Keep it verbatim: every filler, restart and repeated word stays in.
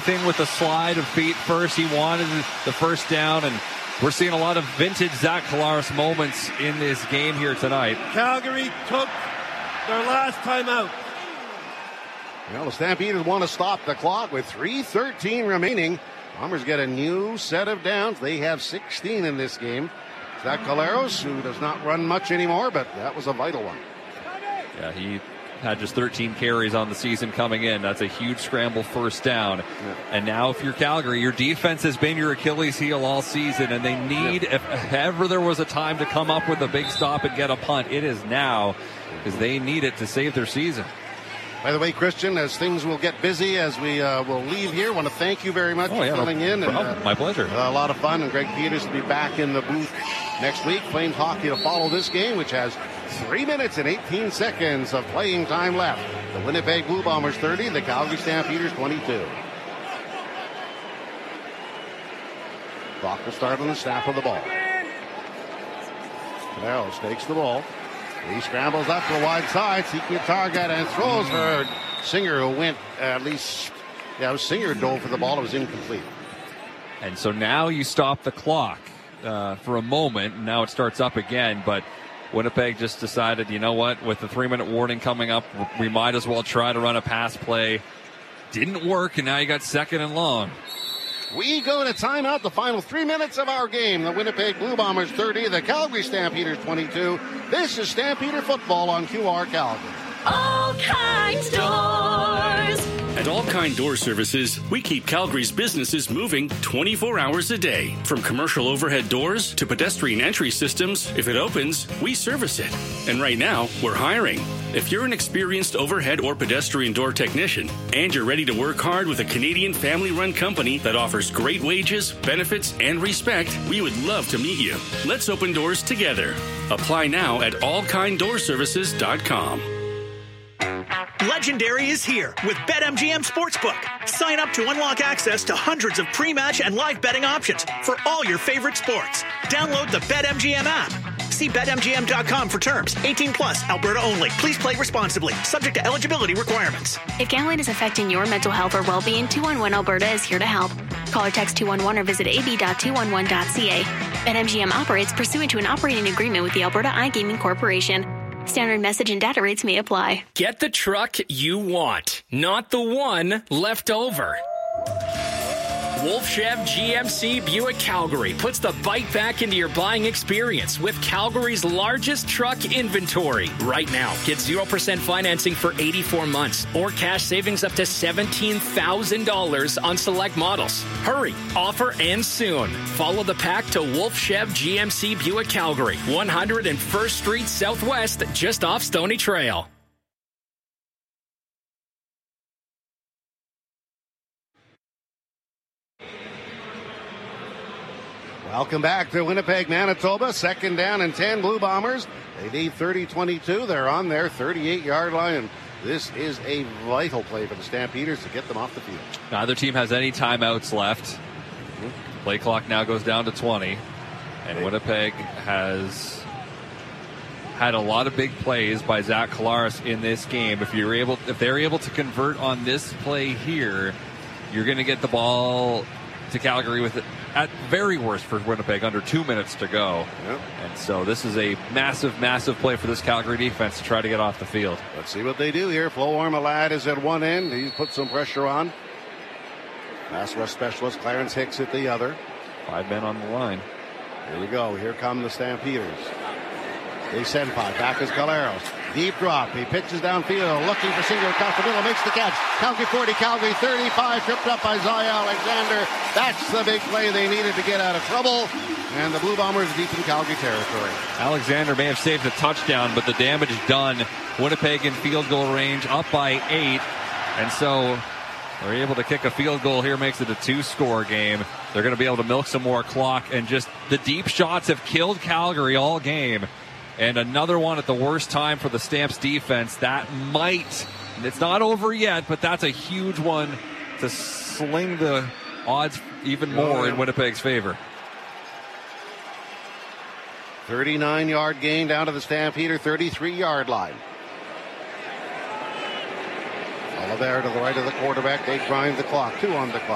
everything with the slide of feet first. He wanted the first down, and we're seeing a lot of vintage Zach Collaros moments in this game here tonight. Calgary took their last timeout. Well, the Stampeders want to stop the clock with three thirteen remaining. Bombers get a new set of downs. They have sixteen in this game. Zach Collaros, who does not run much anymore, but that was a vital one. Yeah, he had just thirteen carries on the season coming in. That's a huge scramble first down. Yeah. And now if you're Calgary, your defense has been your Achilles heel all season, and they need, yeah. if ever there was a time to come up with a big stop and get a punt, it is now, because they need it to save their season. By the way, Christian, as things will get busy as we uh, will leave here, I want to thank you very much oh, for yeah, filling no, in. And, uh, my pleasure. Uh, a lot of fun, and Greg Peters will be back in the booth next week. Flames hockey to follow this game, which has three minutes and eighteen seconds of playing time left. The Winnipeg Blue Bombers thirty, the Calgary Stampeders twenty-two. Clock will start on the snap of the ball. Collaros takes the ball. He scrambles up to the wide side, seeking a target, and throws for Singer, who went at least, yeah, it was Singer who dove for the ball. It was incomplete. And so now you stop the clock uh, for a moment, and now it starts up again, but Winnipeg just decided, you know what, with the three-minute warning coming up, we might as well try to run a pass play. Didn't work, and now you got second and long. We go to timeout, the final three minutes of our game. The Winnipeg Blue Bombers thirty, the Calgary Stampeders twenty-two. This is Stampeder Football on Q R Calgary. All Kinds Doors. At All Kind Door Services, we keep Calgary's businesses moving twenty-four hours a day. From commercial overhead doors to pedestrian entry systems, if it opens, we service it. And right now, we're hiring. If you're an experienced overhead or pedestrian door technician and you're ready to work hard with a Canadian family-run company that offers great wages, benefits, and respect, we would love to meet you. Let's open doors together. Apply now at all kind door services dot com. Legendary is here with BetMGM Sportsbook. Sign up to unlock access to hundreds of pre-match and live betting options for all your favorite sports. Download the BetMGM app. See Bet M G M dot com for terms. eighteen plus, Alberta only. Please play responsibly. Subject to eligibility requirements. If gambling is affecting your mental health or well-being, two one one Alberta is here to help. Call or text two one one or visit a b dot two one one dot c a. BetMGM operates pursuant to an operating agreement with the Alberta iGaming Corporation. Standard message and data rates may apply. Get the truck you want, not the one left over. Wolf Chev G M C Buick Calgary puts the bite back into your buying experience with Calgary's largest truck inventory. Right now, get zero percent financing for eighty-four months or cash savings up to seventeen thousand dollars on select models. Hurry, offer ends soon. Follow the pack to Wolf Chev G M C Buick Calgary, one hundred first Street Southwest, just off Stony Trail. Welcome back to Winnipeg, Manitoba. Second down and ten, Blue Bombers. They need thirty twenty-two. They're on their thirty-eight-yard line. And this is a vital play for the Stampeders to get them off the field. Neither team has any timeouts left. Mm-hmm. Play clock now goes down to twenty. And Winnipeg has had a lot of big plays by Zach Collaros in this game. If you're able, if they're able to convert on this play here, you're going to get the ball to Calgary with it. At very worst for Winnipeg, under two minutes to go. Yep. And so this is a massive, massive play for this Calgary defense to try to get off the field. Let's see what they do here. Flo Ormalad is at one end. He put some pressure on. Pass rush specialist Clarence Hicks at the other. Five men on the line. Here we go. Here come the Stampeders. They send Senpai. Back is Collaros. Deep drop. He pitches downfield. Looking for Singer across the middle. Makes the catch. Calgary forty. Calgary thirty-five. Tripped up by Zaya Alexander. That's the big play they needed to get out of trouble. And the Blue Bombers deep in Calgary territory. Alexander may have saved a touchdown, but the damage done. Winnipeg in field goal range, up by eight. And so they're able to kick a field goal here, makes it a two-score game. They're going to be able to milk some more clock. And just the deep shots have killed Calgary all game. And another one at the worst time for the Stamps defense. That might, it's not over yet, but that's a huge one to sling the odds even more in Winnipeg's favor. thirty-nine-yard gain down to the Stampeder thirty-three-yard line. Oliver to the right of the quarterback. They grind the clock. Two on the clock.